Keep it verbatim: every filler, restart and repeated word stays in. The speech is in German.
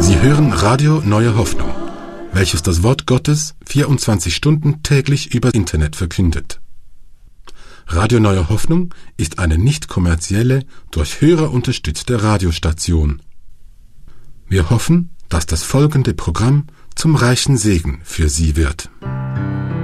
Sie hören Radio Neue Hoffnung, welches das Wort Gottes vierundzwanzig Stunden täglich über Internet verkündet. Radio Neue Hoffnung ist eine nicht kommerzielle, durch Hörer unterstützte Radiostation. Wir hoffen, dass das folgende Programm zum reichen Segen für Sie wird.